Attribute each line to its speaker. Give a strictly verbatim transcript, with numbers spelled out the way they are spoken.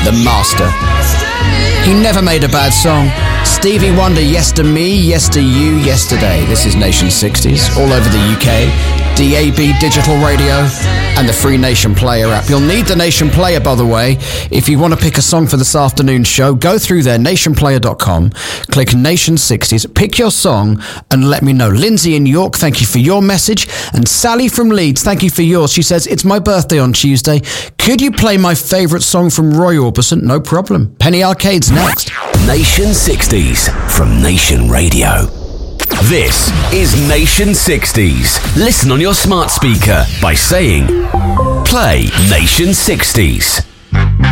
Speaker 1: the master. He never made a bad song. Stevie Wonder, Yes to Me, Yes to You, Yesterday. This is Nation sixties, all over the U K, D A B digital radio, and the Free Nation Player app. You'll need the Nation Player, by the way. If you want to pick a song for this afternoon's show, go through there, nation player dot com, click Nation sixties, pick your song, and let me know. Lindsay in York, thank you for your message. And Sally from Leeds, thank you for yours. She says, it's my birthday on Tuesday. Could you play my favourite song from Roy Orbison? No problem. Penny Arcade's next.
Speaker 2: Nation sixties from Nation Radio. This is Nation sixties. Listen on your smart speaker by saying, play Nation sixties.